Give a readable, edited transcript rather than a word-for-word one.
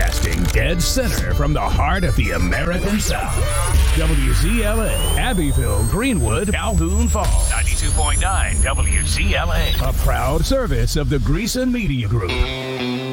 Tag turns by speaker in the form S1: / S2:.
S1: Broadcasting dead center from the heart of the American South. WZLA, Abbeville, Greenwood, Calhoun Falls. 92.9 WZLA. A proud service of the Greason Media Group.